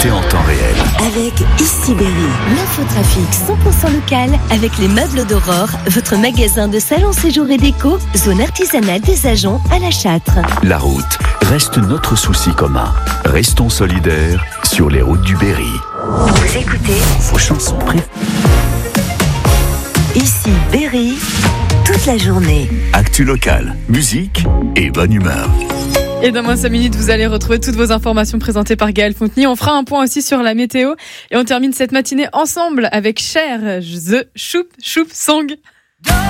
l'actualité en temps réel. Avec Ici Berry, l'infotrafic 100% local avec les meubles d'Aurore, votre magasin de salon, séjour et déco, zone artisanale des agents à La Châtre. La route reste notre souci commun. Restons solidaires sur les routes du Berry. Vous écoutez Vos chansons préférées. Ici Berry, toute la journée. Actu locale, musique et bonne humeur. Et dans moins de 5 minutes, vous allez retrouver toutes vos informations présentées par Gaël Fonteny. On fera un point aussi sur la météo. Et on termine cette matinée ensemble avec Cher, The Choup Choup Song.